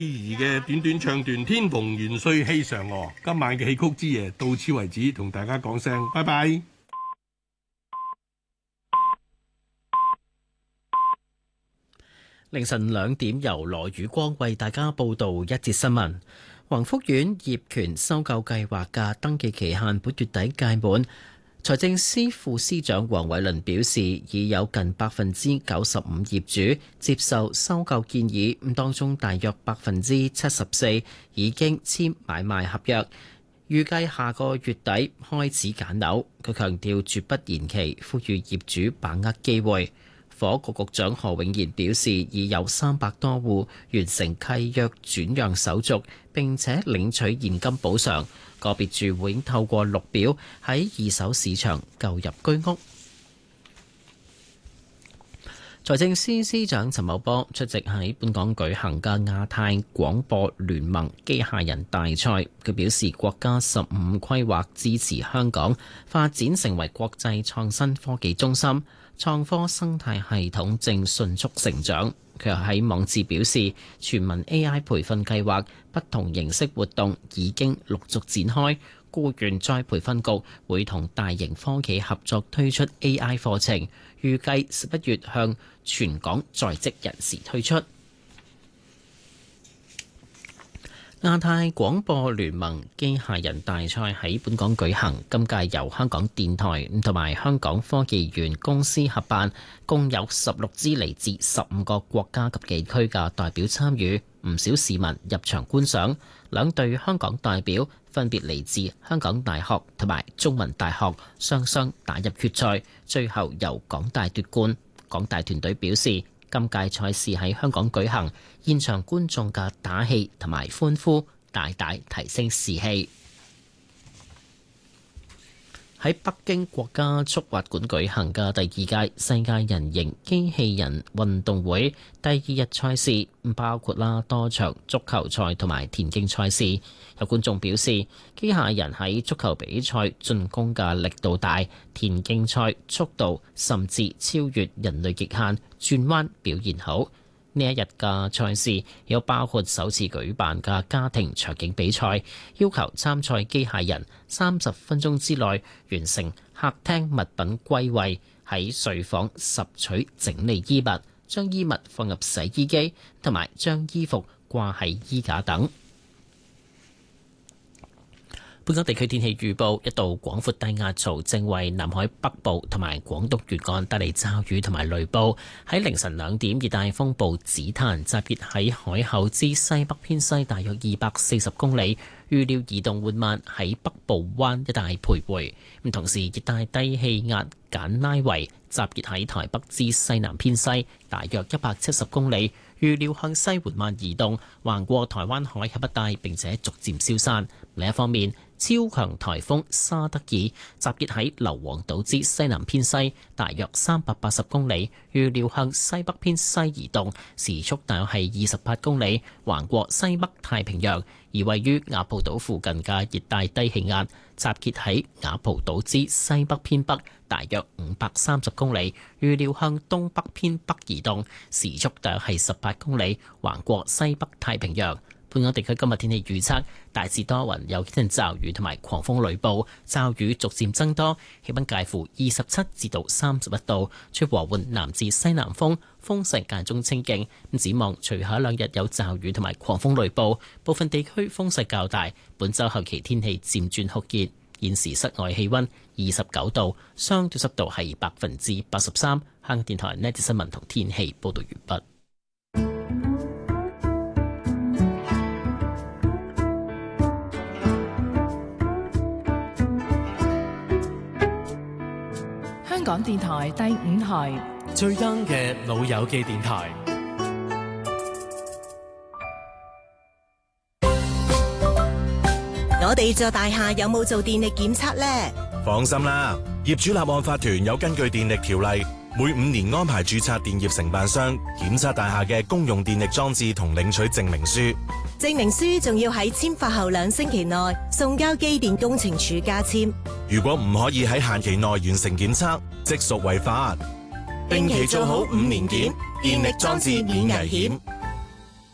兒嘅短短唱段天蓬元帥氣嫦娥，今晚嘅戲曲之夜到此為止，同大家講聲拜拜。 凌晨2點，由羅宇光為大家報道一節新聞。宏福苑業權收購計劃嘅登記期限本月底屆滿。財政司副司長黃偉綸表示，已有近95%業主接受收購建議，當中大約74%已經簽買賣合約，預計下個月底開始揀樓。佢強調絕不延期，呼籲業主把握機會。房屋局局長何永賢表示，已有300多戶完成契約轉讓手續，並且領取現金補償。個別住戶已經透過綠表喺二手市場購入居屋。財政司司長陳茂波出席喺本港舉行嘅亞太廣播聯盟機械人大賽，佢表示國家15規劃支持香港發展成為國際創新科技中心，創科生態系統正迅速成長。佢又喺網誌表示，全民 AI 培訓計劃不同形式活動已經陸續展開，僱員再培訓局會同大型科企合作推出 AI 課程，預計11月向全港在職人士推出。亞太廣播聯盟機械人大賽喺本港舉行，今屆由香港電台同埋香港科技園公司合辦，共有16支嚟自15個國家及地區嘅代表參與，唔少市民入場觀賞。兩隊香港代表分別嚟自香港大學同埋中文大學，雙雙打入決賽，最後由港大奪冠。港大團隊表示，今屆賽事喺香港舉行，現場觀眾嘅打氣同埋歡呼，大大提升士氣。喺北京國家速滑館舉行嘅第二屆世界人形機器人運動會第2日賽事，包括多場足球賽同埋田徑賽事。有觀眾表示，機械人喺足球比賽進攻嘅力度大，田徑賽速度甚至超越人類極限，轉彎表現好。呢一日嘅賽事有包括首次舉辦嘅家庭場景比賽，要求參賽機械人30分鐘之內完成客廳物品歸位，喺睡房拾取整理衣物，將衣物放入洗衣機，同埋將衣服掛喺衣架等。本港地區天氣預報，一道廣闊低壓槽正為南海北部同埋廣東沿岸帶嚟驟雨同埋雷暴。喺凌晨2點，熱帶風暴紫檀集結喺海口之西北偏西大約240公里，預料移動緩慢，喺北部灣一帶徘徊。同時，熱帶低氣壓簡拉維集結喺台北之西南偏西大約170公里，預料向西緩慢移動，橫過台灣海峽一帶，並且逐漸消散。另一方面，超強颱風沙德爾集結喺硫磺島之西南偏西大約380公里，預料向西北偏西移動，時速大約係28公里，橫過西北太平洋。而位於雅浦島附近嘅熱帶低氣壓集結喺雅浦島之西北偏北大約530公里，預料向東北偏北移動，時速大約係18公里，橫過西北太平洋。本港地區今日天氣預測，大致多雲，有幾陣驟雨同埋狂風雷暴，驟雨逐漸增多，氣溫介乎27至到31度，吹和緩南至西南風，風勢間中清勁。展望隨下2日有驟雨同埋狂風雷暴，部分地區風勢較大。本週後期天氣漸轉酷熱，現時室外氣溫29度，相對濕度係83%。香港電台呢節新聞同天氣報道完畢。 香港電台第5台最 young 嘅老友記電台。 我哋座大廈有冇做電力檢測呢？ 放心啦，業主立案法團有根據電力條例，每5年安排註冊電業承辦商檢測大廈嘅公用電力裝置同領取證明書。 證明書仲要喺簽發後2星期內送交機電工程署加簽。 如果唔可以喺限期內完成檢測，即屬違法。 定期做好5年檢，電力裝置免危險。